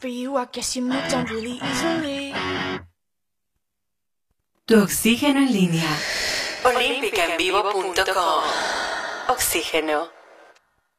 for you, I guess you moved on really easily. Tu oxígeno en línea. Olímpicaenvivo.com. Oxígeno.